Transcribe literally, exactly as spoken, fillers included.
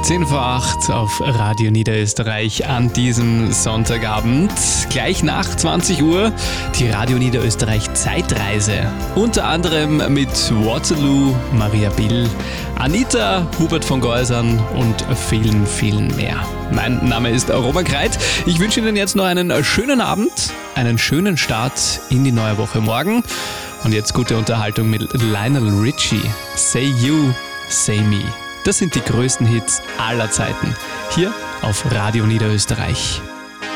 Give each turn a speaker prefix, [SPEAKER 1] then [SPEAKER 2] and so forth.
[SPEAKER 1] zehn vor acht auf Radio Niederösterreich an diesem Sonntagabend. Gleich nach zwanzig Uhr die Radio Niederösterreich Zeitreise. Unter anderem mit Waterloo, Maria Bill, Anita, Hubert von Geusern und vielen, vielen mehr. Mein Name ist Roman Kreit. Ich wünsche Ihnen jetzt noch einen schönen Abend, einen schönen Start in die neue Woche morgen. Und jetzt gute Unterhaltung mit Lionel Richie. Say You, Say Me. Das sind die größten Hits aller Zeiten. Hier auf Radio Niederösterreich.